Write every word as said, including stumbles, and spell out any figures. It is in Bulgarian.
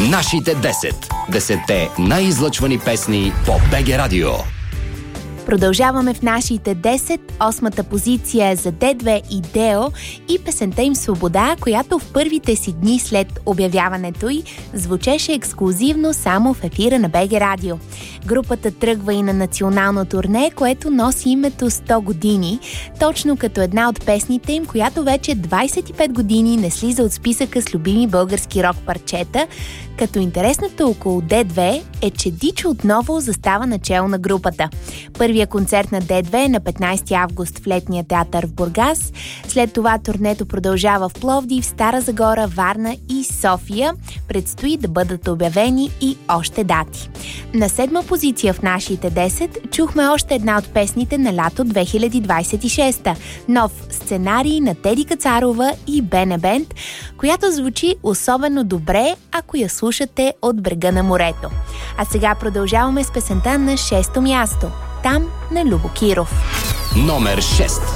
Нашите десет. Десетте най-излъчвани песни по БГ Радио. Продължаваме в нашите десет. Осмата позиция е за Д две и Део и песента им "Свобода", която в първите си дни след обявяването й звучеше ексклузивно само в ефира на БГ Радио. Групата тръгва и на национално турне, което носи името сто години, точно като една от песните им, която вече двайсет и пет години не слиза от списъка с любими български рок парчета, като интересното около Д две е, че Дичо отново застава начело на групата. Първия концерт на Д две е на петнайсети август в Летния театър в Бургас. След това турнето продължава в Пловдив, Стара Загора, Варна и София. Предстои да бъдат обявени и още дати. На седма позиция в нашите десет чухме още една от песните на лято две хиляди двайсет и шеста. Нов сценарий на Теди Кацарова и Бене Бенд, която звучи особено добре, ако я слушате от брега на морето. А сега продължаваме с песента на шесто място. Там на Любо Киров. Номер шест.